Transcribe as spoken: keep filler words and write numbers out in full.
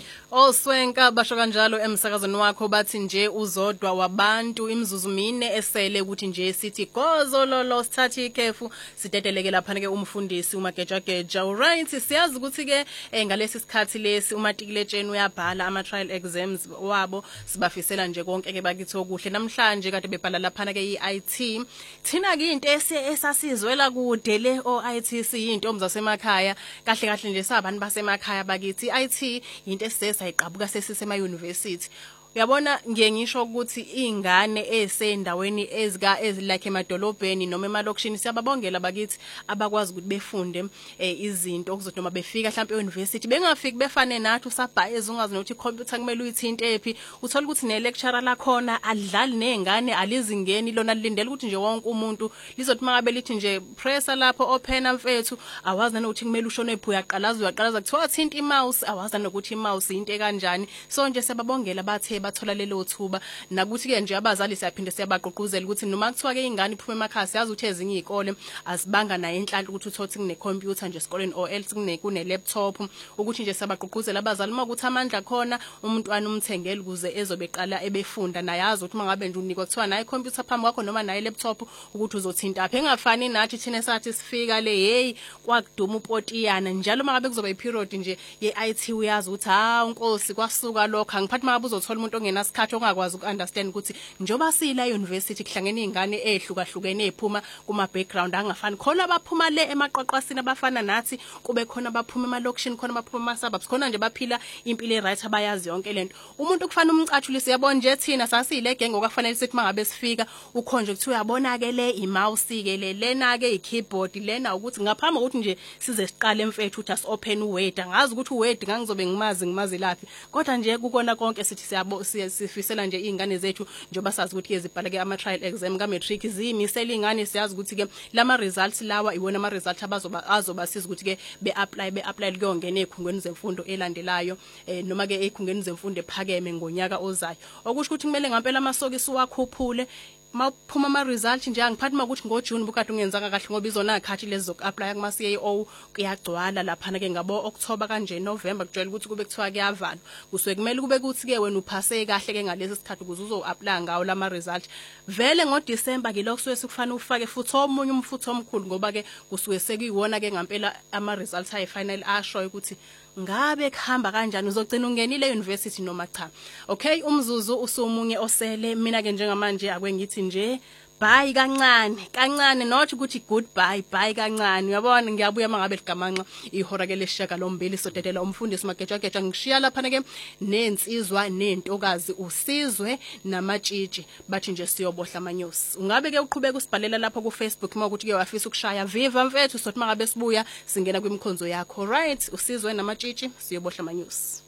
Oswenka basho kanjalo emsakazweni wakho bathi nje uzodwa wabantu imizuzu mine esele ukuthi nje sithi gozo lolo sithatha ikhefu sidedeleke lapha ke umfundisi uMageja Geja. Alright, siyazi ukuthi ke ngalesi sikhathi lesi uMatikiletsheni uyabhala ama trial exams wabo, sibafisela nje konke ke bakithi okuhle. Namhlanje kade bebhala lapha ke i-I T. Thina ke into esasizwela kude le o I T C into zasemakhaya, kahle kahle nje sabantu basemakhaya bakithi i T into esisayiqhabuka sesisema university. Uyabona ngiye ngisho ukuthi izingane ezisendaweni ezika ezilike emadolobheni noma emalokishini siyababongela bakithi abakwazi ukuthi befunde izinto okuzothi noma befika mhlawumbe e-university bengafiki befane nathi usabhaye ungazi nokuthi i-computer kumele uyithinte ephi, uthola ukuthi ne-lecturer la khona alidlali nezingane alizingeni lona lilindele ukuthi nje wonke umuntu lizothi mangabe lithi nje pressa lapho open mfethu awazi nanokuthi kumele ushone ephi uyaqalaza uyaqalaza kuthiwa thinta i-mouse awazi nokuthi i-mouse into ekanjani. So nje siyababongela bathe bathola lelo thuba nakuthi ke nje abazali siyaphinde siyabaqoquzela ukuthi noma kuthiwa ke ingane iphume emakhaya siyazi ukuthi ezinye izikole asibanga nayo enhlanhla ukuthi uthothi kune computer nje esikoleni or else kune kune laptop, ukuthi nje siyabaqoquzela abazali uma ukuthi amandla khona umntwana umthengele ukuze ezobeqala ebefunda nayazi ukuthi mangabe nje unikwa kuthiwa nayo computer phambi kwakho noma nayo laptop ukuthi uzothinta apha. Engafani nathi thina sathi sifika le hey kwakuduma upotiyana njalo mangabe kuzoba iPeriod nje ye-I T uyazi ukuthi ha unkosi kwasuka lokho angiphathi mangabe uzothola umuntu ongenasikhathi ongakwazi ukunderstand ukuthi njoba sila university kuhlangene izingane ehlukahlukene eziphuma kuma background angafani, khona abaphuma le emaqoqwasini abafana nathi, kube khona abaphuma emalokishini, khona abaphuma ema-suburbs, khona nje baphila impilo e-right abayazi yonke lento. Umuntu kufana umcathulisi yabona nje thina sasile genge okufanele sithi mangabe sifika ukhonje ukuthi uyabona ke le i-mouse ke le lena ke i-keyboard lena ukuthi ngaphambi ukuthi nje size siqale mfethu uthi as open Word, angazi ukuthi uWord ngangizobe ngimazi ngimazi laphi, kodwa nje kukona konke sithi siyabo sifisela nje izingane zethu njoba sazi ukuthi ke zibhala ke ama trial exam ka matric zimisela izingane siyazi ukuthi ke lama results lawa iwona ama results abazoba azoba siza ukuthi ke be apply be apply kuyongena ezikhungweni zemfundo elandelayo eh, noma ke ezikhungweni zemfundo ephakeme ngonyaka ozayo, okusho ukuthi kumele ngempela amasokisi wakhuphule maphuma ama result nje angiphathi makuthi ngoJune bukade ungenzanga kahle ngoba izona khathi lezi zokuapply kuma C A O kuyagcwala lapha ke ngabo October kanje November kujwayele ukuthi kube kuthiwa kuyavalwa, kusuke kumele kube kuthi ke wena uphase kahle ke ngalesi sikhathi ukuze uzo apply ngawo lama result. Vele ngo December ke lokho sekufanele ufake futhi omunye umfutho omkhulu ngoba ke kusuke sekuyiwona ke ngempela ama results ayi final asho ukuthi ngabe kuhamba kanjani uzogcina ungenile university noma cha. Okay, umzuzu usumunye osele, mina ke njengamanje akwengithi nje bye kancane kancane not ukuthi goodbye bye kancane. Uyabona ngiyabuya mangabe ligamanxa ihora ke leshaka lombili sodedela umfundisi Mageja Geja ngishiya lapha ke nensizwa nentokazi uSizwe namatshitshi bathi nje siyobohla amanyosi. Ungabe ke uqhubeka usibhalela lapha ku Facebook uma ukuthi ke wafisa ukushaya viva mfethu sothi mangabe sibuya singena kwimkhonzo yakho. Right, uSizwe namatshitshi siyobohla amanyosi.